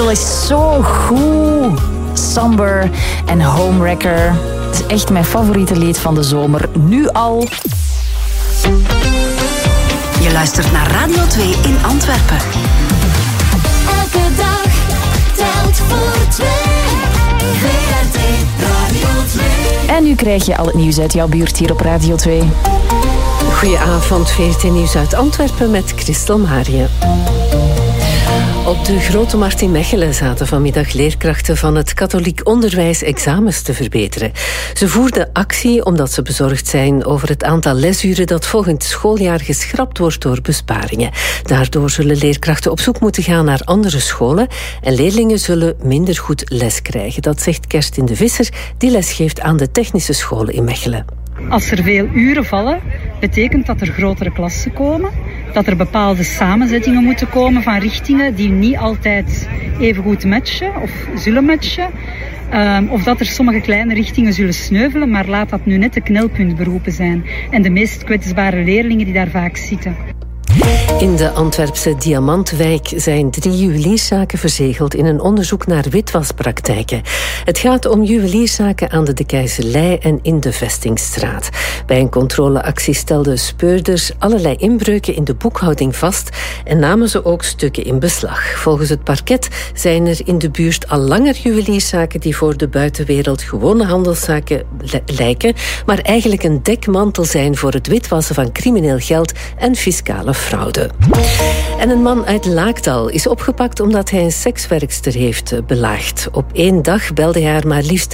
Adele is zo goed. Somber en Homewrecker. Het is echt mijn favoriete lied van de zomer. Nu al. Je luistert naar Radio 2 in Antwerpen. Elke dag telt voor 2. VRT Radio 2. En nu krijg je al het nieuws uit jouw buurt hier op Radio 2. Goedenavond, VRT Nieuws uit Antwerpen met Christel Marië. Op de Grote Markt in Mechelen zaten vanmiddag leerkrachten van het katholiek onderwijs examens te verbeteren. Ze voerden actie omdat ze bezorgd zijn over het aantal lesuren dat volgend schooljaar geschrapt wordt door besparingen. Daardoor zullen leerkrachten op zoek moeten gaan naar andere scholen en leerlingen zullen minder goed les krijgen. Dat zegt Kerstin de Visser, die lesgeeft aan de technische scholen in Mechelen. Als er veel uren vallen, betekent dat er grotere klassen komen, dat er bepaalde samenzettingen moeten komen van richtingen die niet altijd even goed matchen of zullen matchen. Of dat er sommige kleine richtingen zullen sneuvelen, maar laat dat nu net de knelpuntberoepen zijn. En de meest kwetsbare leerlingen die daar vaak zitten. In de Antwerpse Diamantwijk zijn 3 juwelierszaken verzegeld in een onderzoek naar witwaspraktijken. Het gaat om juwelierszaken aan de Keizerlei en in de Vestingstraat. Bij een controleactie stelden speurders allerlei inbreuken in de boekhouding vast en namen ze ook stukken in beslag. Volgens het parket zijn er in de buurt al langer juwelierszaken die voor de buitenwereld gewone handelszaken lijken, maar eigenlijk een dekmantel zijn voor het witwassen van crimineel geld en fiscale fraude. En een man uit Laakdal is opgepakt omdat hij een sekswerkster heeft belaagd. Op 1 dag belde hij haar maar liefst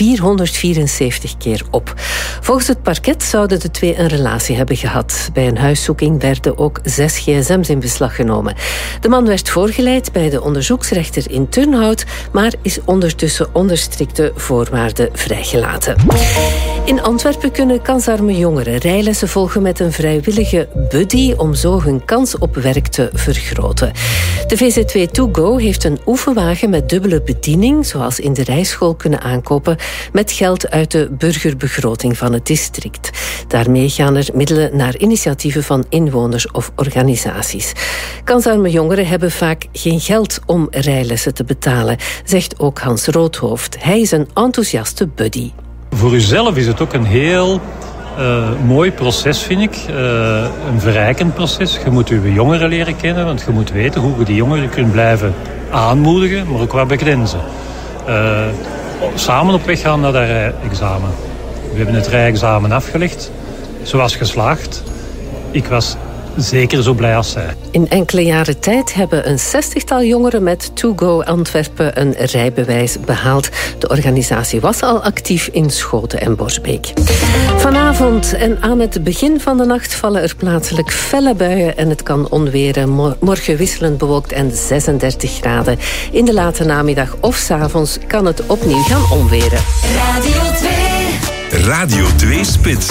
474 keer op. Volgens het parket zouden de twee een relatie hebben gehad. Bij een huiszoeking werden ook 6 gsm's in beslag genomen. De man werd voorgeleid bij de onderzoeksrechter in Turnhout, maar is ondertussen onder strikte voorwaarden vrijgelaten. In Antwerpen kunnen kansarme jongeren rijlessen volgen met een vrijwillige buddy om zo hun kans op werk te vergroten. De VZ2 To Go heeft een oefenwagen met dubbele bediening, zoals in de rijschool kunnen aankopen, met geld uit de burgerbegroting van het district. Daarmee gaan er middelen naar initiatieven van inwoners of organisaties. Kansarme jongeren hebben vaak geen geld om rijlessen te betalen, zegt ook Hans Roodhoofd. Hij is een enthousiaste buddy. Voor uzelf is het ook een heel mooi proces, vind ik. Een verrijkend proces. Je moet uw jongeren leren kennen, want je moet weten hoe je die jongeren kunt blijven aanmoedigen, maar ook wat begrenzen. Samen op weg gaan naar dat rijexamen. We hebben het rijexamen afgelegd. Ze was geslaagd. Ik was zeker zo blij als zij. In enkele jaren tijd hebben een 60-tal jongeren met To Go Antwerpen een rijbewijs behaald. De organisatie was al actief in Schoten en Borsbeek. Vanavond en aan het begin van de nacht vallen er plaatselijk felle buien en het kan onweren. Morgen wisselend bewolkt en 36 graden. In de late namiddag of 's avonds kan het opnieuw gaan onweren. Radio 2. Radio 2 Spits.